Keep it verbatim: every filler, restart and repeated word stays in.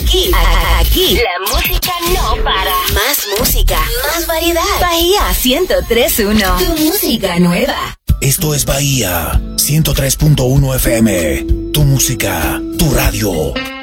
Aquí, aquí, la música no para. Más música, más variedad. Bahía ciento tres punto uno, tu música nueva. Esto es Bahía ciento tres punto uno F M, tu música, tu radio.